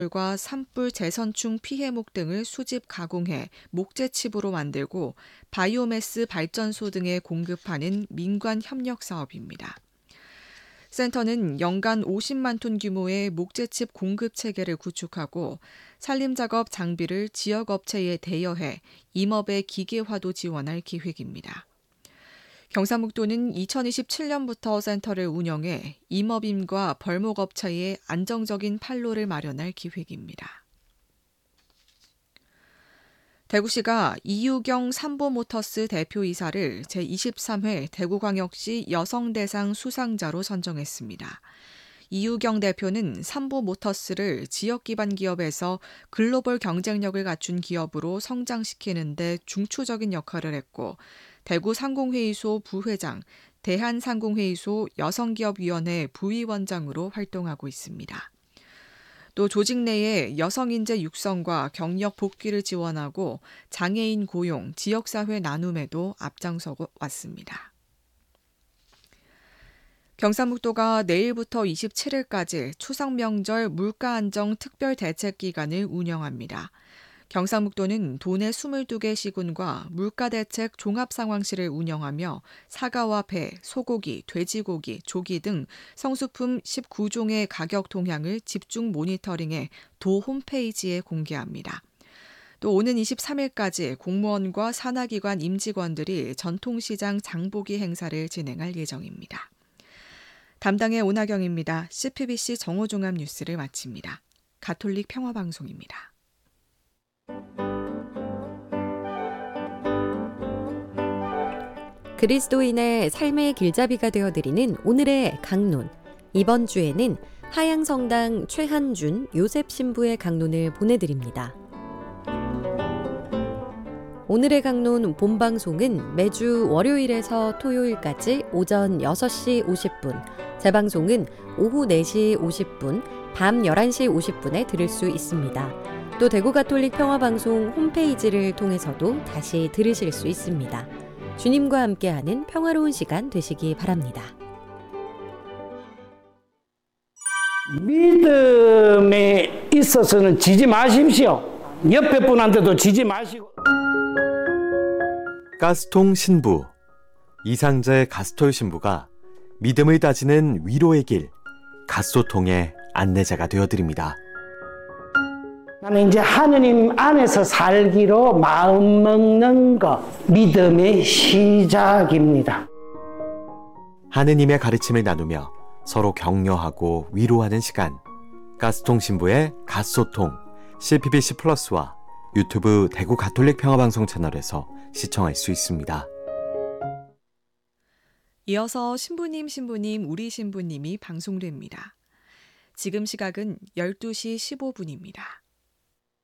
과 산불 재선충 피해목 등을 수집 가공해 목재칩으로 만들고 바이오매스 발전소 등에 공급하는 민관 협력 사업입니다. 센터는 연간 50만 톤 규모의 목재칩 공급 체계를 구축하고 산림작업 장비를 지역업체에 대여해 임업의 기계화도 지원할 계획입니다. 경상북도는 2027년부터 센터를 운영해 임업인과 벌목업체의 안정적인 판로를 마련할 계획입니다. 대구시가 이유경 삼보모터스 대표이사를 제23회 대구광역시 여성대상 수상자로 선정했습니다. 이유경 대표는 삼보모터스를 지역기반 기업에서 글로벌 경쟁력을 갖춘 기업으로 성장시키는 데 중추적인 역할을 했고 대구 상공회의소 부회장, 대한상공회의소 여성기업위원회 부위원장으로 활동하고 있습니다. 또 조직 내에 여성인재 육성과 경력 복귀를 지원하고 장애인 고용, 지역사회 나눔에도 앞장서 왔습니다. 경상북도가 내일부터 27일까지 추석 명절 물가 안정 특별 대책 기간을 운영합니다. 경상북도는 도내 22개 시군과 물가대책 종합상황실을 운영하며 사과와 배, 소고기, 돼지고기, 조기 등 성수품 19종의 가격 동향을 집중 모니터링해 도 홈페이지에 공개합니다. 또 오는 23일까지 공무원과 산하기관 임직원들이 전통시장 장보기 행사를 진행할 예정입니다. 담당의 오나경입니다. CPBC 정오종합 뉴스를 마칩니다. 가톨릭 평화방송입니다. 그리스도인의 삶의 길잡이가 되어드리는 오늘의 강론. 이번 주에는 하양성당 최한준 요셉 신부의 강론을 보내드립니다. 오늘의 강론 본방송은 매주 월요일에서 토요일까지 오전 6시 50분, 재방송은 오후 4시 50분, 밤 11시 50분에 들을 수 있습니다. 또 대구가톨릭 평화방송 홈페이지를 통해서도 다시 들으실 수 있습니다. 주님과 함께하는 평화로운 시간 되시기 바랍니다. 믿음에 있어서는 지지 마십시오. 옆에 분한테도 지지 마시고. 가스통 신부, 이상자의 가스톨 신부가 믿음을 다지는 위로의 길, 가소통의 안내자가 되어드립니다. 나는 이제 하느님 안에서 살기로 마음 먹는 것, 믿음의 시작입니다. 하느님의 가르침을 나누며 서로 격려하고 위로하는 시간, 가스통 신부의 가소통, CPBC 플러스와 유튜브 대구 가톨릭 평화방송 채널에서 시청할 수 있습니다. 이어서 신부님 우리 신부님이 방송됩니다. 지금 시각은 12시 15분입니다.